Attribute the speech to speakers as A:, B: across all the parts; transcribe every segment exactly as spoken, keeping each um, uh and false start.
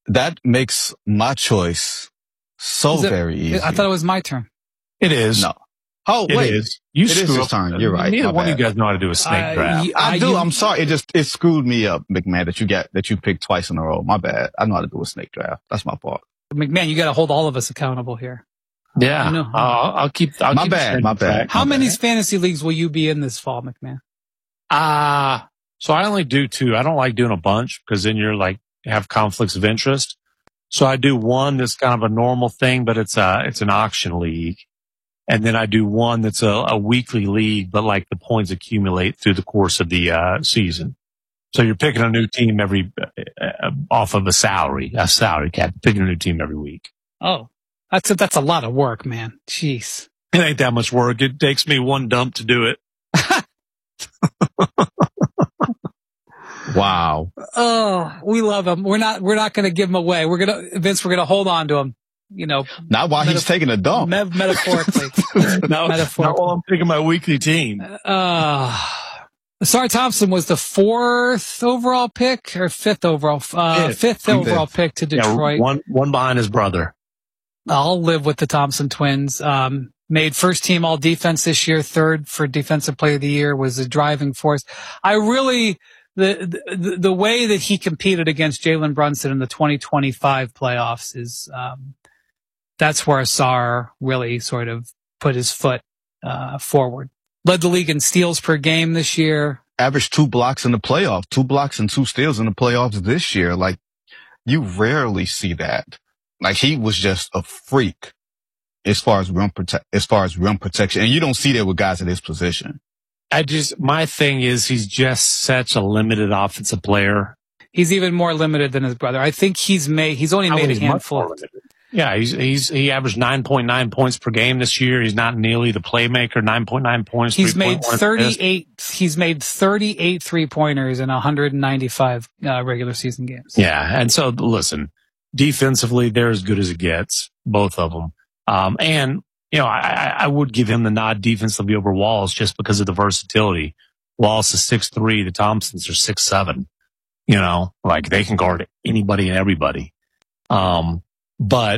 A: that makes my choice so
B: it,
A: very easy.
B: I thought it was my turn.
C: It is.
A: No. Oh,
C: it
A: wait.
C: Is. You
A: it is his turn. You're right.
C: Neither one
A: bad.
C: of you guys know how to do a snake
B: uh,
C: draft.
B: you,
A: I
B: uh,
A: do.
B: you,
A: I'm sorry. It just, it screwed me up, McMahon, that you got, that you picked twice in a row. My bad. I know how to do a snake draft. That's my fault.
B: McMahon, you got to hold all of us accountable here.
C: Yeah.
B: You know,
C: I'll, I'll keep, I'll
A: my
C: keep
A: bad. My bad.
C: track.
B: How
A: my
B: many
A: bad.
B: fantasy leagues will you be in this fall, McMahon?
C: Ah, uh, so I only do two. I don't like doing a bunch because then you're like, have conflicts of interest. So I do one that's kind of a normal thing, but it's a, it's an auction league. And then I do one that's a, a weekly league, but like the points accumulate through the course of the uh, season. So you're picking a new team every, uh, off of a salary, a salary cap, picking a new team every week.
B: Oh, that's a, that's a lot of work, man. Jeez.
C: It ain't that much work. It takes me one dump to do it.
A: Wow.
B: Oh, we love him. We're not, we're not going to give him away. We're going to, Vince, we're going to hold on to him. You know,
A: not while he's taking a dump.
B: Me- metaphorically.
C: no,
B: metaphorically.
C: Not while I'm picking my weekly team.
B: Uh, Sorry, Thompson was the fourth overall pick or fifth overall, uh, fifth, fifth overall
A: fifth.
B: pick to Detroit.
C: Yeah, one, one behind his brother.
B: I'll live with the Thompson twins. Um, made first team all defense this year, third for defensive player of the year, was a driving force. I really, the, the, the way that he competed against Jalen Brunson in the twenty twenty-five playoffs is, um, that's where Asar really sort of put his foot, uh, forward. Led the league in steals per game this year.
A: Averaged two blocks in the playoffs, two blocks and two steals in the playoffs this year. Like, you rarely see that. Like, he was just a freak as far as rim protect, as far as rim protection. And you don't see that with guys in his position.
C: I just, my thing is he's just such a limited offensive player.
B: He's even more limited than his brother. I think he's made, he's only
C: I
B: made a
C: was much
B: handful.
C: more limited. Yeah, he's, he's, he averaged nine point nine points per game this year. He's not nearly the playmaker, nine point nine points.
B: He's made thirty-eight, he's made thirty-eight three pointers in one hundred ninety-five uh, regular season games.
C: Yeah. And so listen, defensively, they're as good as it gets, both of them. Um, and, you know, I, I would give him the nod defensively over Wallace just because of the versatility. Wallace is six three, the Thompsons are six seven. You know, like they can guard anybody and everybody. Um, But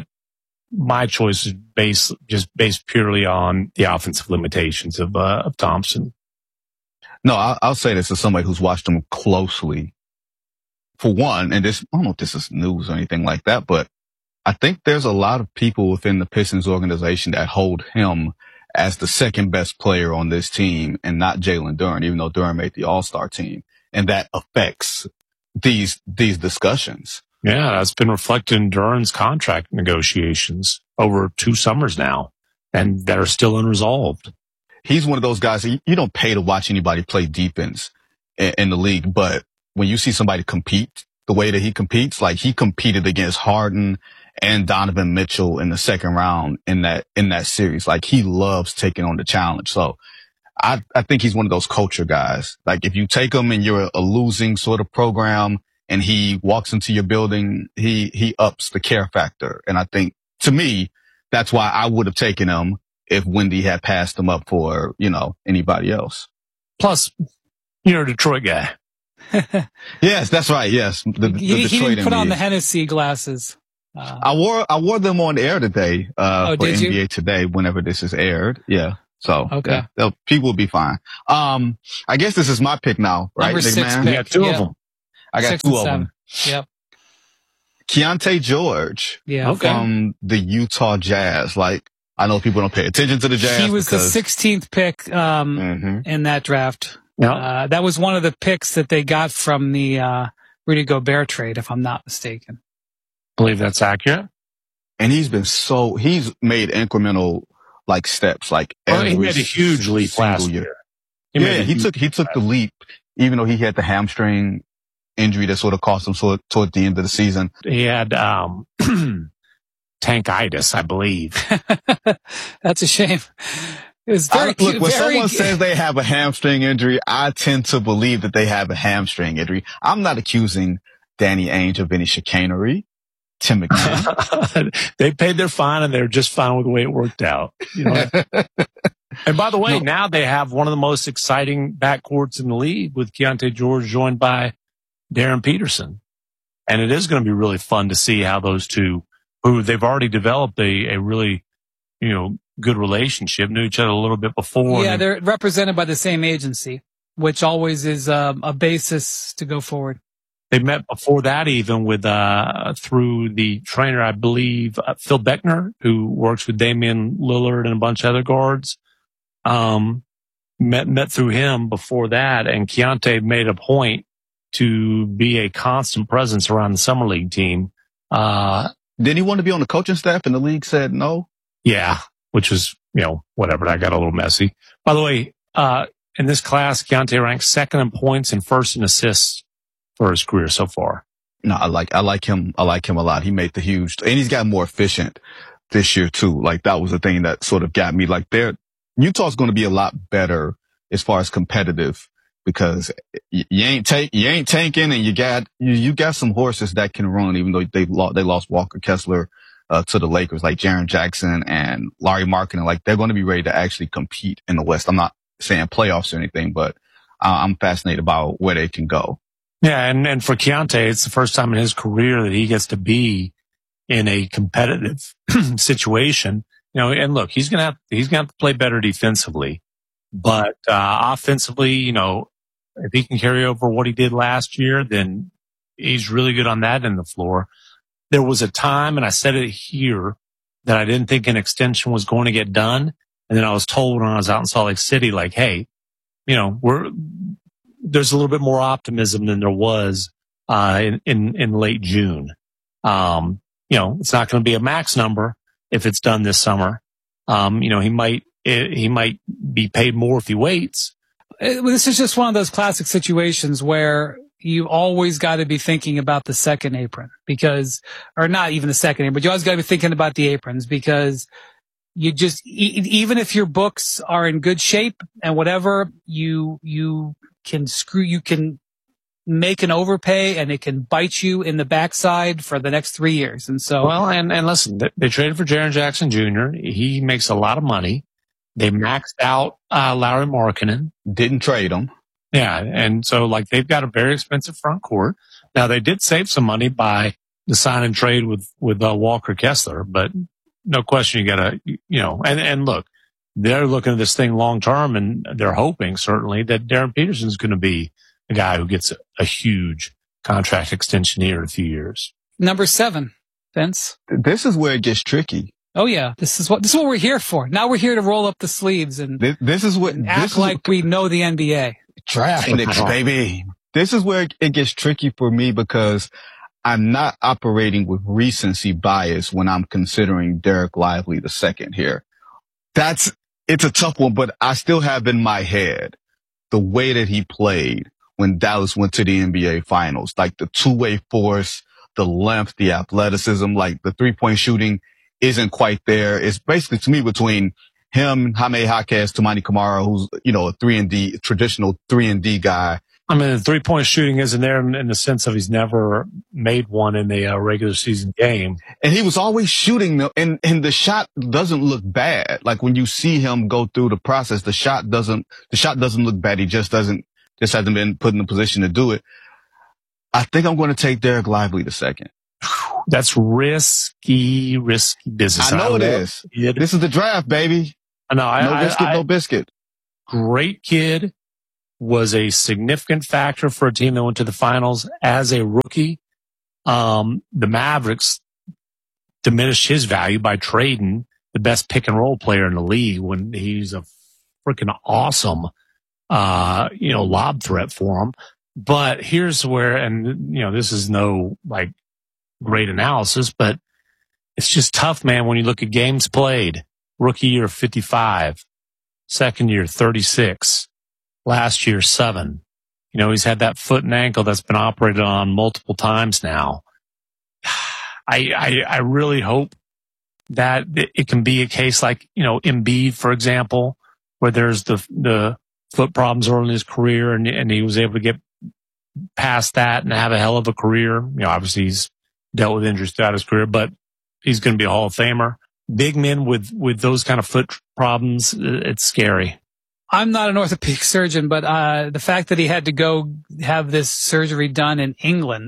C: my choice is based, just based purely on the offensive limitations of, uh, of Thompson.
A: No, I'll, I'll say this as somebody who's watched him closely. For one, and this, I don't know if this is news or anything like that, but I think there's a lot of people within the Pistons organization that hold him as the second best player on this team and not Jalen Duren, even though Duren made the All-Star team. And that affects these, these discussions.
C: Yeah, that's been reflected in Duren's contract negotiations over two summers now, and that are still unresolved.
A: He's one of those guys, you don't pay to watch anybody play defense in, in the league, but when you see somebody compete the way that he competes, like he competed against Harden and Donovan Mitchell in the second round in that, in that series. Like he loves taking on the challenge. So I, I think he's one of those culture guys. Like if you take him and you're a losing sort of program, and he walks into your building, he, he ups the care factor. And I think, to me, that's why I would have taken him if Wendy had passed him up for, you know, anybody else.
C: Plus, you're a Detroit guy.
A: Yes, that's right. Yes. The, the
B: he,
A: Detroit
B: he didn't put
A: N B A.
B: on the Hennessy glasses. Uh,
A: I wore, I wore them on the air today, uh,
B: oh,
A: for
B: did
A: N B A
B: you?
A: Today, whenever this is aired. Yeah. So,
B: okay.
A: yeah, people will be fine. Um, I guess this is my pick now, right?
B: Number six
A: man?
B: pick.
C: You got two
B: yeah.
C: of them.
A: I got
B: Six
A: two
B: and
A: of
B: seven.
A: them.
B: Yep.
A: Keontae George.
B: Yeah.
C: Okay.
A: From the Utah Jazz. Like, I know people don't pay attention to the Jazz.
B: He was
A: because,
B: the sixteenth pick, um,
A: mm-hmm.
B: in that draft.
C: Yeah.
B: Uh, that was one of the picks that they got from the, uh, Rudy Gobert trade, if I'm not mistaken.
C: I believe that's accurate.
A: And he's been so, he's made incremental, like, steps, like,
C: Well, he
A: every
C: made a huge leap
A: single
C: last
A: year.
C: year. He
A: Yeah,
C: made a
A: he
C: huge
A: took, he took the leap, even though he had the hamstring injury that sort of cost him toward, toward the end of the season.
C: He had, um, tankitis, I believe.
B: That's a shame. It was very,
A: I, look, when
B: very,
A: someone says they have a hamstring injury, I tend to believe that they have a hamstring injury. I'm not accusing Danny Ainge of any chicanery. Tim McMahon.
C: They paid their fine and they're just fine with the way it worked out. You know? And by the way,
A: No.
C: now they have one of the most exciting backcourts in the league with Keontae George joined by Darren Peterson. And it is going to be really fun to see how those two, who they've already developed a, a really, you know, good relationship, knew each other a little bit before.
B: Yeah, they're represented by the same agency, which always is um, a basis to go forward.
C: They met before that even with, uh, through the trainer, I believe, uh, Phil Beckner, who works with Damian Lillard and a bunch of other guards. Um, met, met through him before that. And Keontae made a point to be a constant presence around the summer league team. Uh,
A: Did he want to be on the coaching staff and the league said no?
C: Yeah, which was, you know, whatever. That got a little messy. By the way, uh, in this class, Keontae ranks second in points and first in assists for his career so far.
A: No, I like, I like him. I like him a lot. He made the huge, and he's got more efficient this year too. Like that was the thing that sort of got me. Like there, Utah's going to be a lot better as far as competitive because you, you ain't take, you ain't tanking and you got, you, you got some horses that can run, even though they lost, they lost Walker Kessler, uh, to the Lakers, like Jaren Jackson and Larry Markkinen. Like they're going to be ready to actually compete in the West. I'm not saying playoffs or anything, but uh, I'm fascinated about where they can go.
C: Yeah, and, and for Keontae, it's the first time in his career that he gets to be in a competitive situation. You know, and look, he's gonna have he's gonna have to play better defensively, but uh, offensively, you know, if he can carry over what he did last year, then he's really good on that end of the floor. There was a time, and I said it here, that I didn't think an extension was going to get done, and then I was told when I was out in Salt Lake City, like, hey, you know, we're there's a little bit more optimism than there was uh, in, in, in late June. Um, you know, it's not going to be a max number if it's done this summer. Um, you know, he might he might be paid more if he waits.
B: This is just one of those classic situations where you always got to be thinking about the second apron because, or not even the second apron, but you always got to be thinking about the aprons because you just, even if your books are in good shape and whatever, you, you can screw, you can make an overpay and it can bite you in the backside for the next three years. And so,
C: well, and, and listen, they, they traded for Jaren Jackson Junior He makes a lot of money. They maxed out, uh, Larry Markkinen.
A: Didn't trade him.
C: Yeah. And so like they've got a very expensive front court. Now they did save some money by the sign and trade with, with, uh, Walker Kessler, but no question you gotta, you know, and, and look, they're looking at this thing long term and they're hoping certainly that Darren Peterson's going to be a guy who gets a, a huge contract extension here in a few years.
B: Number seven, Vince.
A: This is where it gets tricky.
B: Oh yeah, this is what this is what we're here for. Now we're here to roll up the sleeves and
A: this, this is what
B: act
A: this
B: like
A: is,
B: we know the N B A.
A: Draft picks, baby. This is where it gets tricky for me because I'm not operating with recency bias when I'm considering Derek Lively the second here. That's it's a tough one, but I still have in my head the way that he played when Dallas went to the N B A Finals, like the two-way force, the length, the athleticism, like the three-point shooting isn't quite there. It's basically, to me, between him, Jaime Jaquez, Toumani Camara, who's, you know, a three and D, traditional three and D guy.
C: I mean, the three-point shooting isn't there in, in the sense of he's never made one in a uh, regular season game.
A: And he was always shooting, and, and the shot doesn't look bad. Like when you see him go through the process, the shot doesn't, the shot doesn't look bad. He just doesn't, just hasn't been put in a position to do it. I think I'm going to take Derek Lively the second.
C: That's risky, risky business.
A: I know I it is. It. This is the draft, baby.
C: I know. I,
A: no
C: I,
A: biscuit,
C: I,
A: no biscuit.
C: Great kid. Was a significant factor for a team that went to the finals as a rookie. Um, the Mavericks diminished his value by trading the best pick and roll player in the league when he's a freaking awesome, uh, you know, lob threat for him. But here's where, and you know, this is no like great analysis, but it's just tough, man. When you look at games played, rookie year fifty-five, second year thirty-six. Last year, seven. You know, he's had that foot and ankle that's been operated on multiple times now. I, I, I really hope that it can be a case like, you know, Embiid, for example, where there's the, the foot problems early in his career and, and he was able to get past that and have a hell of a career. You know, obviously he's dealt with injuries throughout his career, but he's going to be a Hall of Famer. Big men with, with those kind of foot problems, it's scary.
B: I'm not an orthopedic surgeon, but uh the fact that he had to go have this surgery done in England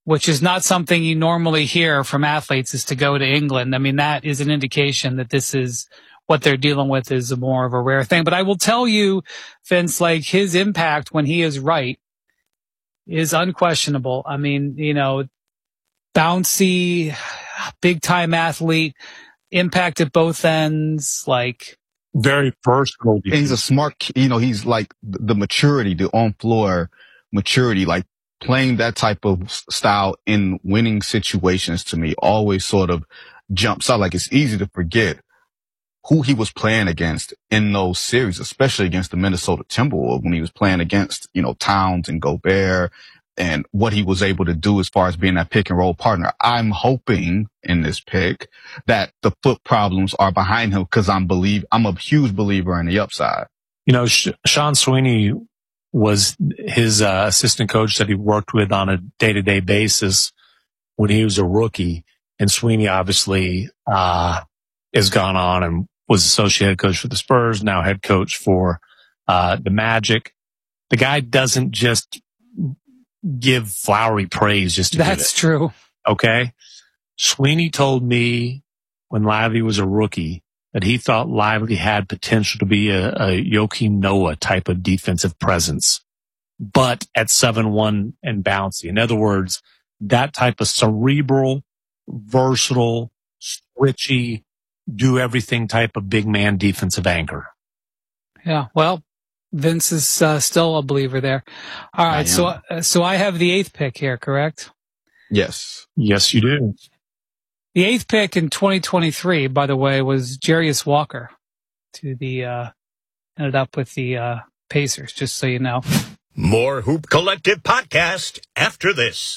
B: which is not something you normally hear from athletes, is to go to England. I mean, that is an indication that this is what they're dealing with is more of a rare thing. But I will tell you, Vince, like his impact when he is right is unquestionable. I mean, you know, bouncy, big time athlete, impact at both ends, like
C: very personal.
A: He's a smart, you know, he's like the maturity, the on floor maturity, like playing that type of style in winning situations to me always sort of jumps out. Like it's easy to forget who he was playing against in those series, especially against the Minnesota Timberwolves when he was playing against, you know, Towns and Gobert and what he was able to do as far as being that pick and roll partner. I'm hoping in this pick that the foot problems are behind him because I'm believe I'm a huge believer in the upside.
C: You know, Sh- Sean Sweeney was his uh, assistant coach that he worked with on a day-to-day basis when he was a rookie. And Sweeney obviously uh has gone on and was associate head coach for the Spurs, now head coach for uh the Magic. The guy doesn't just give flowery praise just to give it.
B: That's true.
C: Okay? Sweeney told me when Lively was a rookie that he thought Lively had potential to be a, a Joakim Noah type of defensive presence, but at seven one and bouncy. In other words, that type of cerebral, versatile, switchy, do everything type of big man defensive anchor.
B: Yeah, well, Vince is uh, still a believer there. All right, so uh, so I have the eighth pick here, correct?
A: Yes.
C: Yes, you do.
B: The eighth pick in twenty twenty-three, by the way, was Jarius Walker. To the uh, ended up with the uh, Pacers. Just so you know.
D: More Hoop Collective podcast after this.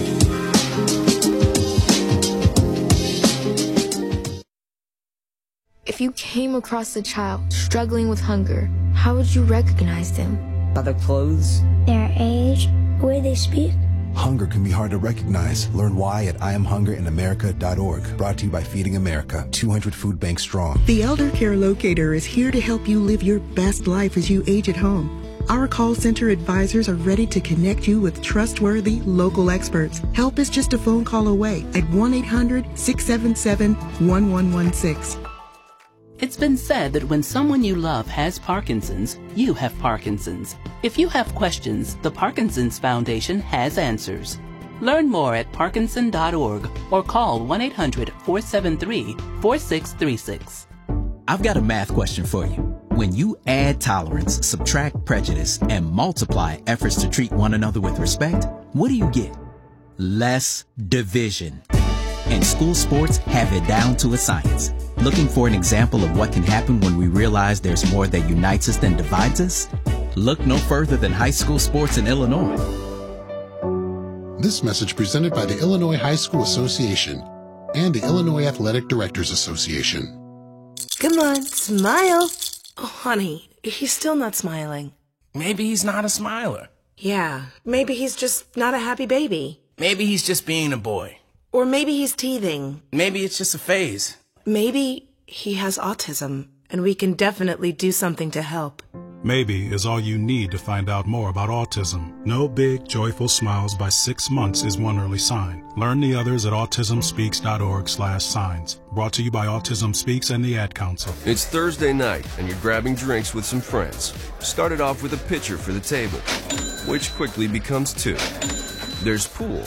E: If you came across a child struggling with hunger, how would you recognize them?
F: By their clothes,
G: their age, the way they speak.
H: Hunger can be hard to recognize. Learn why at I am hunger in america dot org. Brought to you by Feeding America, two hundred food banks strong.
I: The Elder Care Locator is here to help you live your best life as you age at home. Our call center advisors are ready to connect you with trustworthy local experts. Help is just a phone call away at one eight hundred six seven seven one one one six.
J: It's been said that when someone you love has Parkinson's, you have Parkinson's. If you have questions, the Parkinson's Foundation has answers. Learn more at parkinson dot org or call one eight hundred four seven three four six three six.
K: I've got a math question for you. When you add tolerance, subtract prejudice, and multiply efforts to treat one another with respect, what do you get? Less division. And school sports have it down to a science. Looking for an example of what can happen when we realize there's more that unites us than divides us? Look no further than high school sports in Illinois.
L: This message presented by the Illinois High School Association and the Illinois Athletic Directors Association.
M: Come on, smile. Oh, honey, he's still not smiling.
N: Maybe he's not a smiler.
M: Yeah, maybe he's just not a happy baby.
N: Maybe he's just being a boy.
M: Or maybe he's teething.
N: Maybe it's just a phase.
M: Maybe he has autism, and we can definitely do something to help.
O: Maybe is all you need to find out more about autism. No big, joyful smiles by six months is one early sign. Learn the others at autism speaks dot org slash signs. Brought to you by Autism Speaks and the Ad Council.
P: It's Thursday night, and you're grabbing drinks with some friends. Started off with a pitcher for the table, which quickly becomes two. There's pool.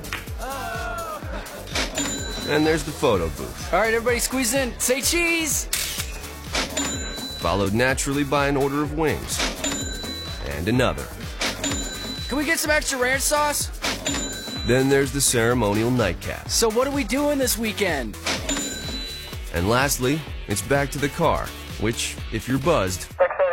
P: And there's the photo booth.
Q: All right, everybody squeeze in. Say cheese!
P: Followed naturally by an order of wings. And another.
Q: Can we get some extra ranch sauce?
P: Then there's the ceremonial nightcap.
Q: So what are we doing this weekend?
P: And lastly, it's back to the car, which, if you're buzzed,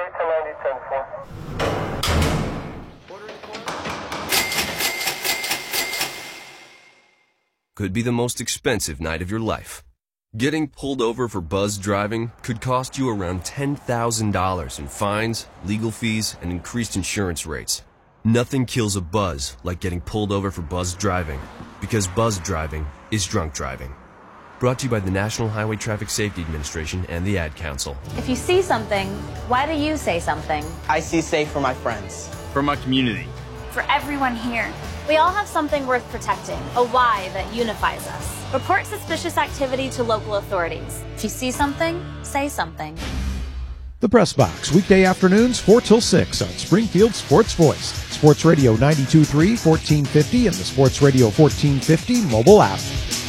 P: could be the most expensive night of your life. Getting pulled over for buzzed driving could cost you around ten thousand dollars in fines, legal fees, and increased insurance rates. Nothing kills a buzz like getting pulled over for buzzed driving, because buzzed driving is drunk driving. Brought to you by the National Highway Traffic Safety Administration and the Ad Council.
R: If you see something, why do you say something?
S: I see safe for my friends.
T: For my community.
F: for everyone here. We all have something worth protecting, a why that unifies us. Report suspicious activity to local authorities. If you see something, say something.
R: The Press Box, weekday afternoons four till six on Springfield Sports Voice, Sports Radio ninety-two point three, fourteen fifty, and the Sports Radio fourteen fifty mobile app.